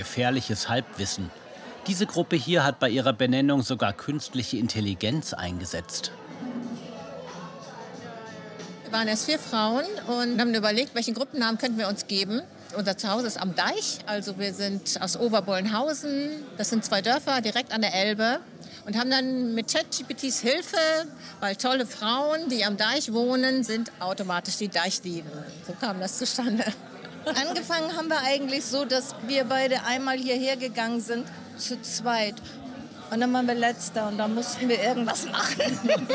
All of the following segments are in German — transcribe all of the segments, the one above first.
gefährliches Halbwissen. Diese Gruppe hier hat bei ihrer Benennung sogar künstliche Intelligenz eingesetzt. Wir waren erst 4 Frauen und haben überlegt, welchen Gruppennamen könnten wir uns geben. Unser Zuhause ist am Deich, also wir sind aus Oberbollenhausen. Das sind 2 Dörfer direkt an der Elbe. Und haben dann mit ChatGPTs Hilfe, weil tolle Frauen, die am Deich wohnen, sind automatisch die Deichdieben. So kam das zustande. Angefangen haben wir eigentlich so, dass wir beide einmal hierher gegangen sind, zu zweit. Und dann waren wir Letzter und da mussten wir irgendwas machen.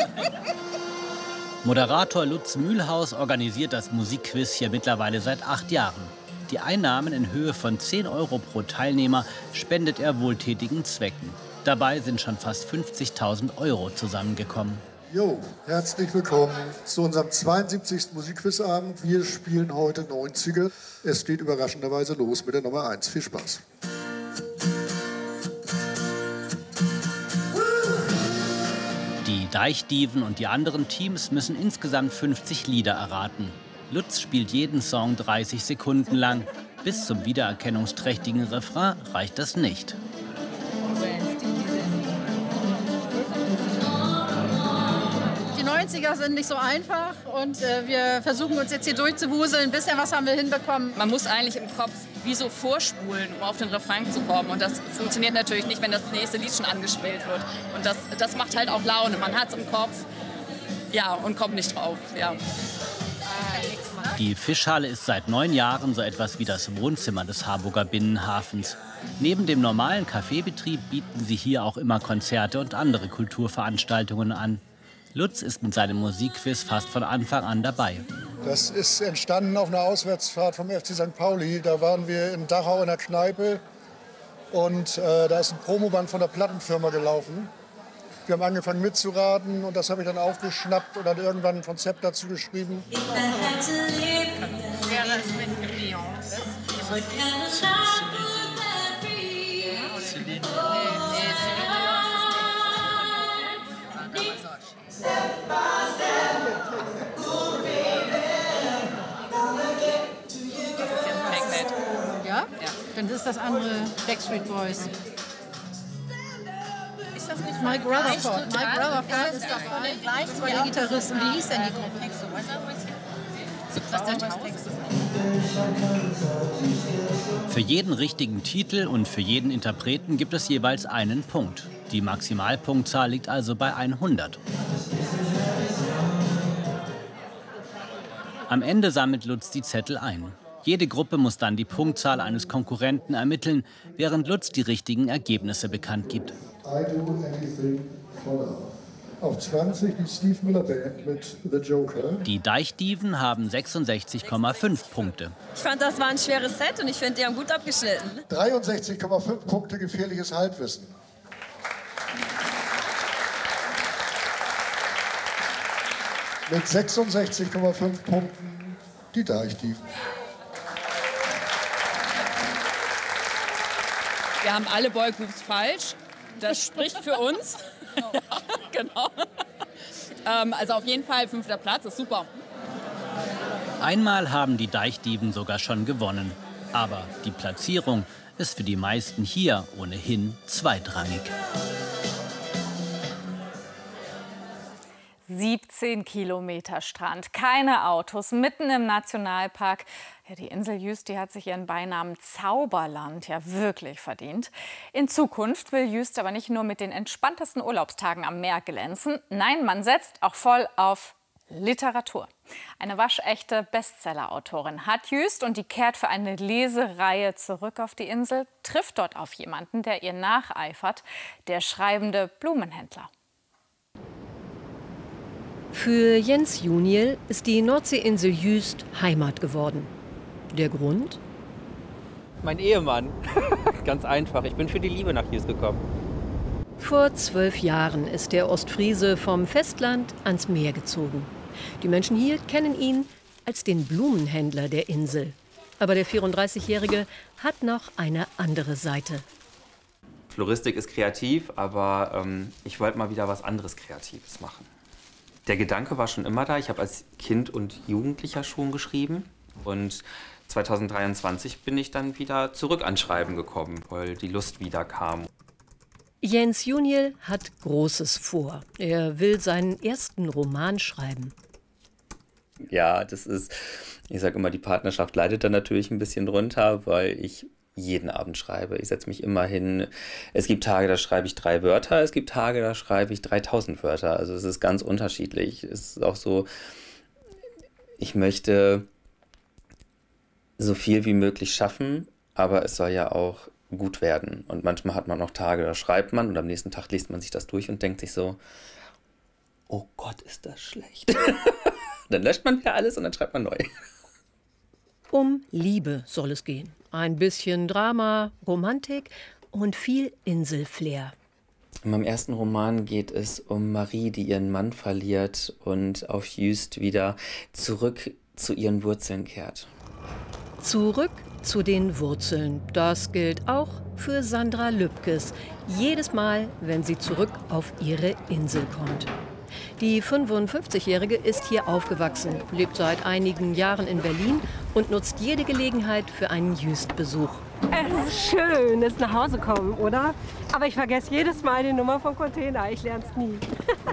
Moderator Lutz Mühlhaus organisiert das Musikquiz hier mittlerweile seit 8 Jahren. Die Einnahmen in Höhe von 10 € pro Teilnehmer spendet er wohltätigen Zwecken. Dabei sind schon fast 50.000 € zusammengekommen. Jo, herzlich willkommen zu unserem 72. Musikquizabend. Wir spielen heute 90er. Es geht überraschenderweise los mit der Nummer 1. Viel Spaß. Die Deichdiven und die anderen Teams müssen insgesamt 50 Lieder erraten. Lutz spielt jeden Song 30 Sekunden lang. Bis zum wiedererkennungsträchtigen Refrain reicht das nicht. Die 90er sind nicht so einfach und wir versuchen uns jetzt hier durchzuwuseln. Ein bisschen was haben wir hinbekommen. Man muss eigentlich im Kopf wie so vorspulen, um auf den Refrain zu kommen. Und das funktioniert natürlich nicht, wenn das nächste Lied schon angespielt wird. Und das macht halt auch Laune. Man hat es im Kopf, ja, und kommt nicht drauf. Ja. Die Fischhalle ist seit 9 Jahren so etwas wie das Wohnzimmer des Harburger Binnenhafens. Neben dem normalen Kaffeebetrieb bieten sie hier auch immer Konzerte und andere Kulturveranstaltungen an. Lutz ist mit seinem Musikquiz fast von Anfang an dabei. Das ist entstanden auf einer Auswärtsfahrt vom FC St. Pauli. Da waren wir in Dachau in der Kneipe und da ist ein Promoband von der Plattenfirma gelaufen. Wir haben angefangen mitzuraten und das habe ich dann aufgeschnappt und dann irgendwann ein Konzept dazu geschrieben. Ja? Dann ist das andere Backstreet Boys. Ist das nicht Mike Rutherford. Mike Rutherford ist davon gleich, das war der Gitarrist. Und wie hieß denn die Gruppe? Für jeden richtigen Titel und für jeden Interpreten gibt es jeweils einen Punkt. Die Maximalpunktzahl liegt also bei 100. Am Ende sammelt Lutz die Zettel ein. Jede Gruppe muss dann die Punktzahl eines Konkurrenten ermitteln, während Lutz die richtigen Ergebnisse bekannt gibt. Auf 20 die Steve Miller Band mit The Joker. Die Deichdiven haben 66,5 Punkte. Ich fand, das war ein schweres Set und ich finde, die haben gut abgeschnitten. 63,5 Punkte gefährliches Halbwissen. Mit 66,5 Punkten die Deichdiven. Wir haben alle Boygroups falsch. Das spricht für uns. Ja, genau. Also auf jeden Fall 5. Platz, ist super. Einmal haben die Deichdiven sogar schon gewonnen. Aber die Platzierung ist für die meisten hier ohnehin zweitrangig. 17 Kilometer Strand, keine Autos, mitten im Nationalpark. Ja, die Insel Jüst, die hat sich ihren Beinamen Zauberland ja wirklich verdient. In Zukunft will Jüst aber nicht nur mit den entspanntesten Urlaubstagen am Meer glänzen. Nein, man setzt auch voll auf Literatur. Eine waschechte Bestseller-Autorin hat Jüst und die kehrt für eine Lesereihe zurück auf die Insel, trifft dort auf jemanden, der ihr nacheifert, der schreibende Blumenhändler. Für Jens Juniel ist die Nordseeinsel Jüst Heimat geworden. Der Grund? Mein Ehemann. Ganz einfach. Ich bin für die Liebe nach Jüst gekommen. Vor 12 Jahren ist der Ostfriese vom Festland ans Meer gezogen. Die Menschen hier kennen ihn als den Blumenhändler der Insel. Aber der 34-Jährige hat noch eine andere Seite. Floristik ist kreativ, aber ich wollte mal wieder was anderes Kreatives machen. Der Gedanke war schon immer da. Ich habe als Kind und Jugendlicher schon geschrieben. Und 2023 bin ich dann wieder zurück ans Schreiben gekommen, weil die Lust wieder kam. Jens Juniel hat Großes vor. Er will seinen ersten Roman schreiben. Ja, das ist, ich sage immer, die Partnerschaft leidet dann natürlich ein bisschen drunter, weil ich jeden Abend schreibe. Ich setze mich immer hin. Es gibt Tage, da schreibe ich 3 Wörter. Es gibt Tage, da schreibe ich 3000 Wörter. Also es ist ganz unterschiedlich. Es ist auch so, ich möchte so viel wie möglich schaffen, aber es soll ja auch gut werden. Und manchmal hat man auch Tage, da schreibt man und am nächsten Tag liest man sich das durch und denkt sich so, oh Gott, ist das schlecht. Dann löscht man wieder alles und dann schreibt man neu. Um Liebe soll es gehen. Ein bisschen Drama, Romantik und viel Inselflair. In meinem ersten Roman geht es um Marie, die ihren Mann verliert und auf Jüst wieder zurück zu ihren Wurzeln kehrt. Zurück zu den Wurzeln. Das gilt auch für Sandra Lübkes. Jedes Mal, wenn sie zurück auf ihre Insel kommt. Die 55-Jährige ist hier aufgewachsen, lebt seit einigen Jahren in Berlin und nutzt jede Gelegenheit für einen Jüst-Besuch. Es ist schön, dass nach Hause kommen, oder? Aber ich vergesse jedes Mal die Nummer vom Container. Ich lerne es nie.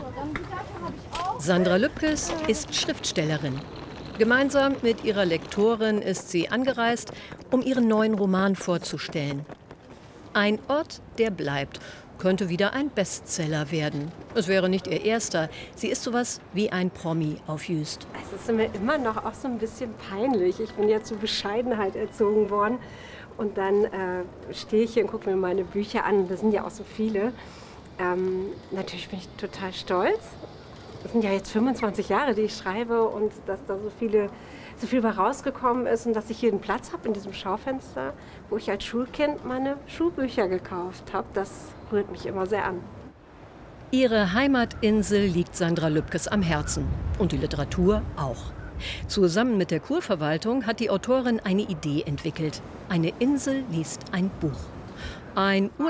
Sandra Lübkes ist Schriftstellerin. Gemeinsam mit ihrer Lektorin ist sie angereist, um ihren neuen Roman vorzustellen. Ein Ort, der bleibt. Könnte wieder ein Bestseller werden. Es wäre nicht ihr erster. Sie ist sowas wie ein Promi auf Jüst. Es ist mir immer noch auch so ein bisschen peinlich. Ich bin ja zur Bescheidenheit erzogen worden. Und dann stehe ich hier und gucke mir meine Bücher an. Das sind ja auch so viele. Natürlich bin ich total stolz. Das sind ja jetzt 25 Jahre, die ich schreibe. Und dass da so viel bei rausgekommen ist. Und dass ich hier einen Platz habe in diesem Schaufenster, wo ich als Schulkind meine Schulbücher gekauft habe. Das rührt mich immer sehr an. Ihre Heimatinsel liegt Sandra Lübkes am Herzen. Und die Literatur auch. Zusammen mit der Kurverwaltung hat die Autorin eine Idee entwickelt. Eine Insel liest ein Buch. Ein